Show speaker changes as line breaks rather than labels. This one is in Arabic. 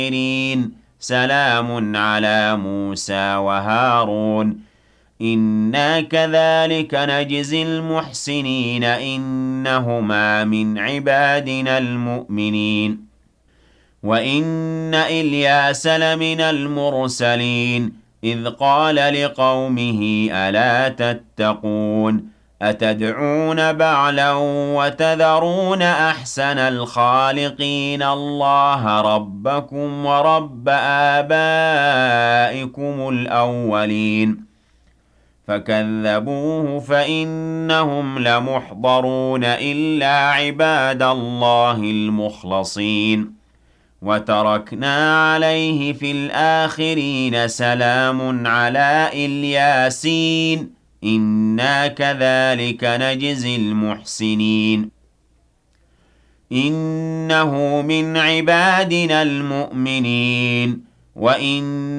سلام على موسى وهارون إنا كذلك نجزي المحسنين إنهما من عبادنا المؤمنين وإن إلياس لمن المرسلين إذ قال لقومه ألا تتقون أتدعون بعلا وتذرون أحسن الخالقين الله ربكم ورب آبائكم الأولين فكذبوه فإنهم لمحضرون إلا عباد الله المخلصين وتركنا عليه في الآخرين سلام على الياسين إنا كذلك نجزي المحسنين إنه من عبادنا المؤمنين وإن